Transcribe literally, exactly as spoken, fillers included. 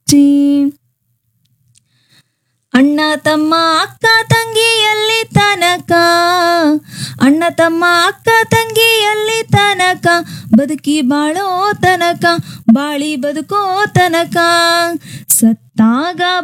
ಚೀ ಅಣ್ಣ ತಮ್ಮ ಅಕ್ಕ ತಂಗಿಯಲ್ಲಿ ತನಕ, ಅಣ್ಣ ತಮ್ಮ ಅಕ್ಕ ತಂಗಿಯಲ್ಲಿ ತನಕ, ಬದುಕಿ ಬಾಳೋ ತನಕ, ಬಾಳಿ ಬದುಕೋ ತನಕ, ಸತ್ತಾಗ